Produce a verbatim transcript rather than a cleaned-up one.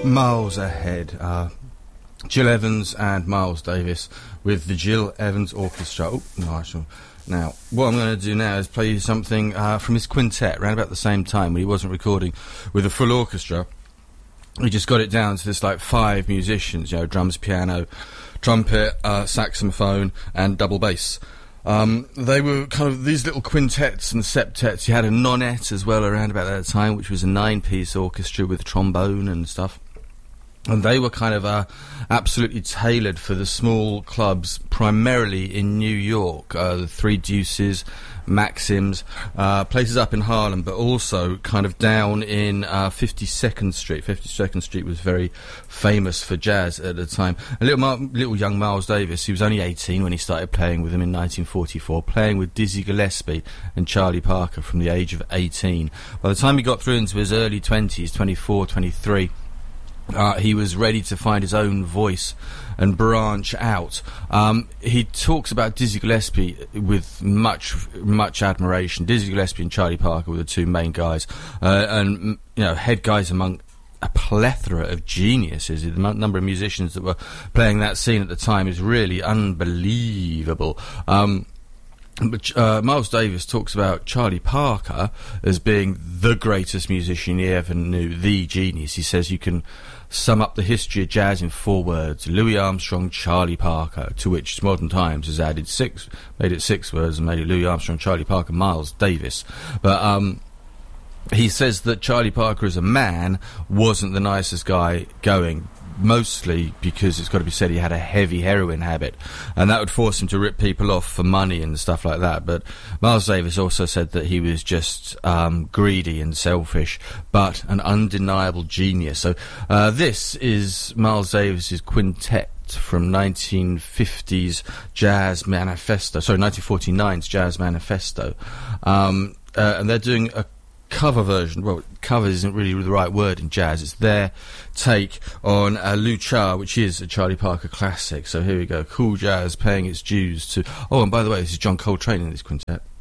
Miles Ahead. Uh, Gil Evans and Miles Davis with the Gil Evans Orchestra. Oh, nice. Now, what I'm going to do now is play you something uh, from his quintet, around about the same time when he wasn't recording with a full orchestra. He just got it down to this, like, five musicians, you know, drums, piano, trumpet, uh, saxophone, and double bass. Um, they were kind of these little quintets and septets. You had a nonette as well around about that time, which was a nine-piece orchestra with trombone and stuff. And they were kind of uh, absolutely tailored for the small clubs, primarily in New York, uh, the Three Deuces, Maxims, uh, places up in Harlem, but also kind of down in uh, fifty-second Street. fifty-second Street was very famous for jazz at the time. And little, Mar- little young Miles Davis, he was only eighteen when he started playing with them in nineteen forty-four, playing with Dizzy Gillespie and Charlie Parker from the age of eighteen. By the time he got through into his early twenties, twenty-four, twenty-three, Uh, he was ready to find his own voice and branch out. Um, he talks about Dizzy Gillespie with much, much admiration. Dizzy Gillespie and Charlie Parker were the two main guys, uh, and you know, head guys among a plethora of geniuses. The m- number of musicians that were playing that scene at the time is really unbelievable. Um, But uh, Miles Davis talks about Charlie Parker as being the greatest musician he ever knew, the genius. He says you can sum up the history of jazz in four words: Louis Armstrong, Charlie Parker, to which Modern Times has added six, made it six words and made it Louis Armstrong, Charlie Parker, Miles Davis. But um, he says that Charlie Parker as a man wasn't the nicest guy going, mostly because it's got to be said he had a heavy heroin habit, and that would force him to rip people off for money and stuff like that. But Miles Davis also said that he was just um, greedy and selfish, but an undeniable genius. So uh, this is Miles Davis's quintet from nineteen fifties Jazz Manifesto, sorry, nineteen forty-nine's Jazz Manifesto, um, uh, and they're doing a cover version. Well, cover isn't really the right word in jazz. It's their take on uh, Lou Cha, which is a Charlie Parker classic. So here we go. Cool jazz paying its dues to... Oh, and by the way, this is John Coltrane in this quintet.